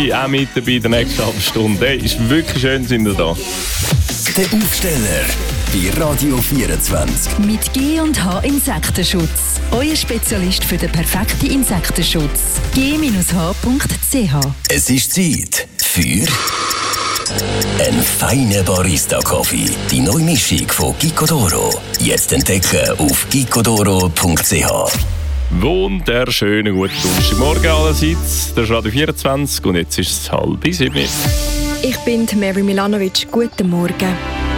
Schätti auch mit dabei in der nächsten halben Stunde. Hey, ist wirklich schön, sind ihr da. Der Aufsteller bei Radio 24. Mit G&H Insektenschutz. Euer Spezialist für den perfekten Insektenschutz. g-h.ch. Es ist Zeit für einen feinen Barista-Kaffee. Die neue Mischung von Gicodoro. Jetzt entdecken auf gicodoro.ch. Wunderschönen guten Donnerstagmorgen allerseits. Das ist Radio 24 und jetzt ist es 6:30. Ich bin Mary Milanovic. Guten Morgen.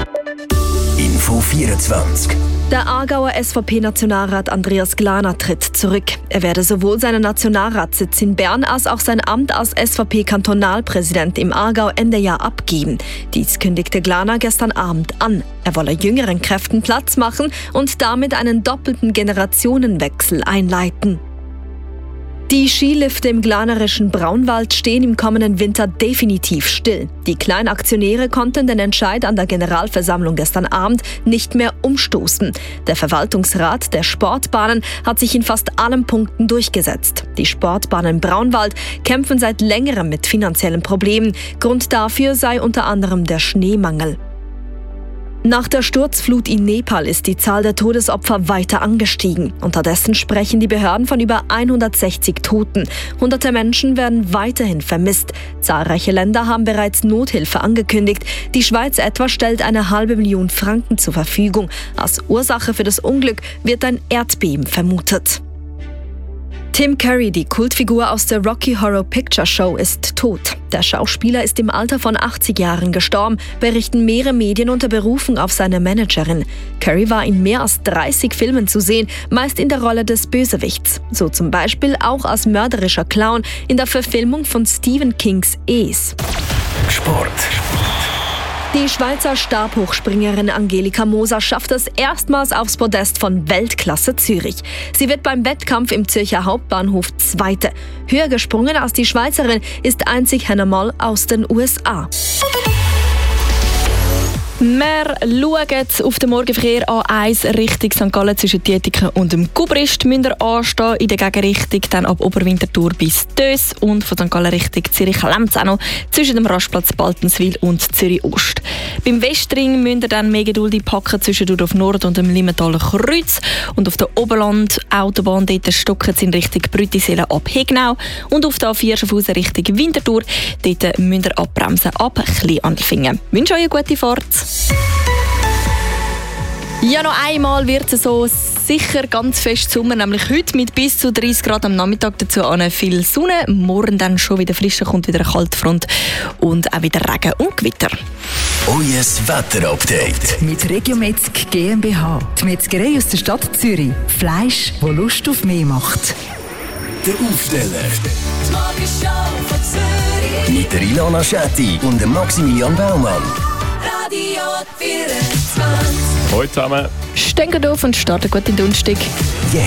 Info 24. Der Aargauer SVP-Nationalrat Andreas Glarner tritt zurück. Er werde sowohl seinen Nationalratssitz in Bern als auch sein Amt als SVP-Kantonalpräsident im Aargau Ende Jahr abgeben. Dies kündigte Glarner gestern Abend an. Er wolle jüngeren Kräften Platz machen und damit einen doppelten Generationenwechsel einleiten. Die Skilifte im glarnerischen Braunwald stehen im kommenden Winter definitiv still. Die Kleinaktionäre konnten den Entscheid an der Generalversammlung gestern Abend nicht mehr umstoßen. Der Verwaltungsrat der Sportbahnen hat sich in fast allen Punkten durchgesetzt. Die Sportbahnen Braunwald kämpfen seit längerem mit finanziellen Problemen. Grund dafür sei unter anderem der Schneemangel. Nach der Sturzflut in Nepal ist die Zahl der Todesopfer weiter angestiegen. Unterdessen sprechen die Behörden von über 160 Toten. Hunderte Menschen werden weiterhin vermisst. Zahlreiche Länder haben bereits Nothilfe angekündigt. Die Schweiz etwa stellt 500.000 Franken zur Verfügung. Als Ursache für das Unglück wird ein Erdbeben vermutet. Tim Curry, die Kultfigur aus der Rocky Horror Picture Show, ist tot. Der Schauspieler ist im Alter von 80 Jahren gestorben, berichten mehrere Medien unter Berufung auf seine Managerin. Curry war in mehr als 30 Filmen zu sehen, meist in der Rolle des Bösewichts. So zum Beispiel auch als mörderischer Clown in der Verfilmung von Stephen Kings Es. Sport. Die Schweizer Stabhochspringerin Angelika Moser schafft es erstmals aufs Podest von Weltklasse Zürich. Sie wird beim Wettkampf im Zürcher Hauptbahnhof Zweite. Höher gesprungen als die Schweizerin ist einzig Hannah Moll aus den USA. Wir schauen auf den Morgenverkehr A1 Richtung St. Gallen zwischen Dietiken und dem Gubrist. Müsst ihr anstehen in der Gegenrichtung, dann ab Oberwinterthur bis Dös und von St. Gallen Richtung Zürich-Lenzano zwischen dem Rastplatz Baltenswil und Zürich-Ost. Beim Westring müsst ihr dann mehr geduldig packen zwischen Dudorf Nord und dem Limmentaler Kreuz. Und auf der Oberland-Autobahn dort stocken sie in Richtung Brüttiseelen ab Hegnau. Und auf der A4 Schaffhausen Richtung Winterthur, dort müsst ihr abbremsen ab Kleinandelfingen. Ich wünsche euch eine gute Fahrt. Ja, noch einmal wird es so sicher ganz fest Sommer, nämlich heute mit bis zu 30 Grad am Nachmittag, dazu viel Sonne. Morgen dann schon wieder frischer, kommt wieder eine Kaltfront und auch wieder Regen und Gewitter. Euer Wetterupdate Mit Regiometzg GmbH. Die Metzgerei aus der Stadt Zürich. Fleisch, das Lust auf mehr macht. Der Aufsteller Die Morgenshow von Zürich. mit der Ilona Schätti und dem Maximilian Baumann. Radio 24. Hallo zusammen. Stehen auf und starten gut in den Donnerstag. Jetzt